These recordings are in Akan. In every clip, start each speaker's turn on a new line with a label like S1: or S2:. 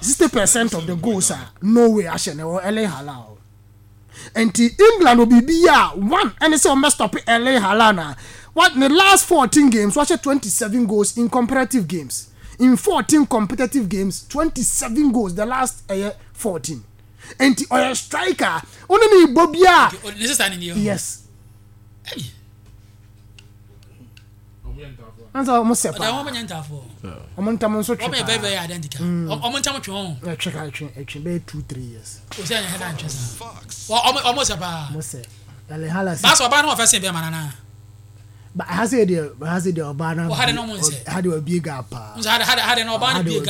S1: 60% of the goals are Norway ashen or LA Halal. And England will be one and it's almost stop LA Halana. What in the last 14 games, watch 27 goals in comparative games. In 14 competitive games, 27 goals the last 14. And the striker, only Bobia. Yes. And so almost separate. I'm so very identical. Almost 2-3 years. Almost about. That's what I know. First, but has it the Obama? Had a big gap. Had an Obama big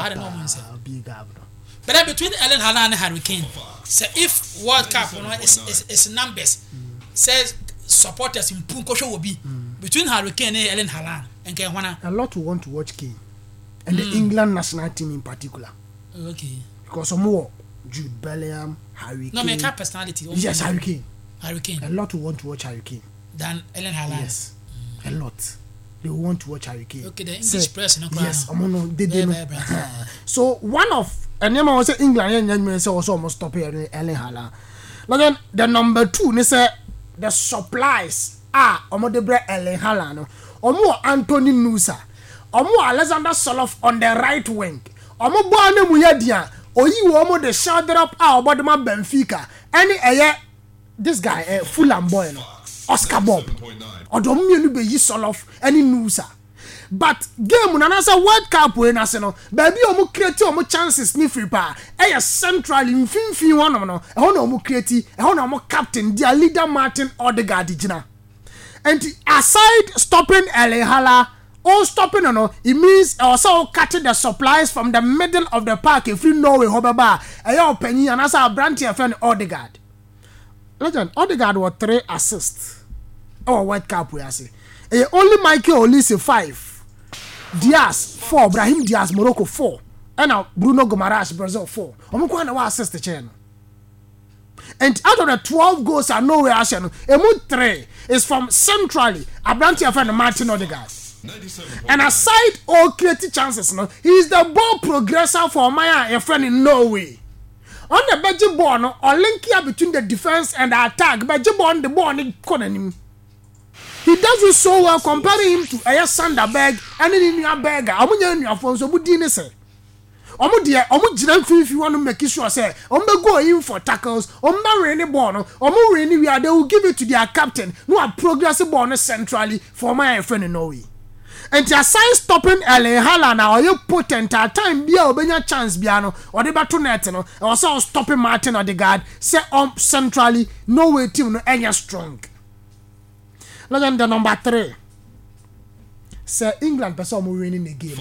S1: gap. But between Ellen Haaland and Harry Kane, so if World Cup is numbers, says supporters in Punkosho will be between Harry Kane and Ellen Haaland and Kewana. A lot who want to watch Kane and the England national team in particular. Okay. Because some more Jude Bellingham, Harry Kane. No, make up personality. Yes, Harry Kane. Harry Kane. A lot who want to watch Harry Kane than Ellen Haaland. Yes. A lot. They want to watch Harry Kane. Okay, the English press, no. Yes, they know. So one of and then I was England and say also almost stop here Ellen Haaland. Then the number 2, they say the supplies omo de bre Ellen Haaland. Omo Anthony Nusa. Omo Alexander Soloff on the right wing. Omo Boane Muyadia. Oyi omo the shoulder up Obadema Benfica. Any this guy Fulham boy no. Oscar Bob. Odom you be yi Soloff any Nusa. But game na nasa World Cup we na se no baby omo create omo chances ni free pa central mfimfin one no na omo create na omo captain their leader Martin Odegaard gina. And aside stopping Ellen Haaland or stopping no it means also cutting the supplies from the middle of the park if you know we hobaba openyi and as a brand here friend Odegaard. Legend Odegaard was 3 assists our World Cup we say. Only Michael Olise 5. Diaz 4, Brahim Diaz Morocco 4, and now Bruno Gomaresh Brazil 4. Omukwana wa assist the chain. And out of the 12 goals are nowhere action. Emu 3 is from centrally Abranti friend Martin Odegaard. And aside all creative chances, no, he is the ball progressor for Maya friend in Norway. On the budget ball, no, or link here between the defense and the attack, budget ball on the ball in corner. He does it so well, comparing him to Sanderberg and any Berger. Omunya Afonso Budine say. Omu jina if you want to make sure say, go in for tackles, rainy ball, rainy we are they will give it to their captain, who are progressive ball centrally for my friend in Norway. And to aside stopping Ellen Haaland now, you potent at time be a chance biano or the battle net no, also stopping Martin Odegaard, say centrally, Norway team no any strong. Legend the number 3. Say England person will win in the game.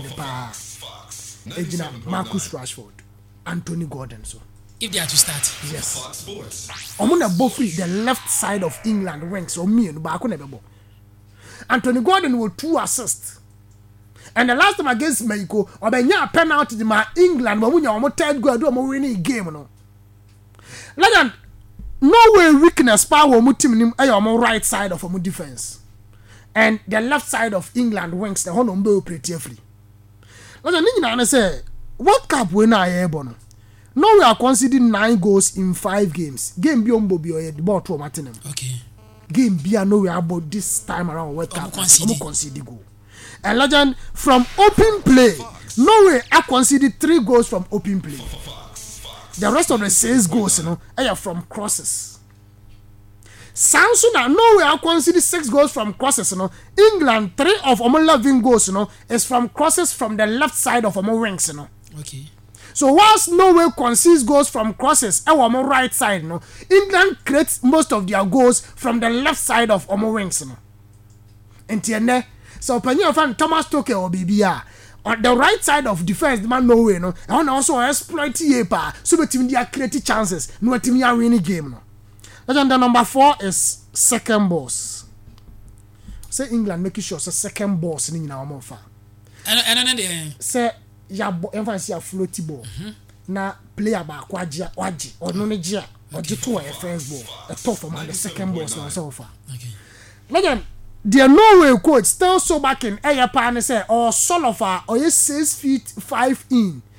S1: Marcus Rashford, Anthony Gordon. So
S2: if they are to start,
S1: yes. I'm gonna both the left side of England wings or me and back never. Anthony Gordon will 2 assists. And the last time against Mexico, or by a penalty to my England, but when you're 3rd goal, do a winning game. No. Legend. No way weakness power mu team nim on right side of our defense. And the left side of England wings the whole be operate free. Let me na say World Cup we na ebono. No we are conceding 9 goals in 5 games. Game bi ombo bi o the ball to Martinem. Okay. Game bi no we about this time around World Cup. Concede goal. And legend from open play. Norway are conceded 3 goals from open play. The rest of the 6 goals, are from crosses. Samsung, Norway are conceded 6 goals from crosses, England 3 of 11 goals, is from crosses from the left side of our wings, Okay. So whilst Norway concedes goals from crosses, our right side, England creates most of their goals from the left side of our wings, And so Penny of Thomas Tuchel or BBR. On the right side of defense, the man Norway, and also exploit Yepa, so that they are creating chances, no team are winning game. Then the number 4 is second boss. Say England making sure second boss in our mofa. And say ya emphasis ya floaty ball. Na player ba kwaji or no nejia or jitu a first ball. A tough man the second boss na so far. Okay. Then the Norway coach still so back in Ayapa and say or Solofa or 6 feet 5 in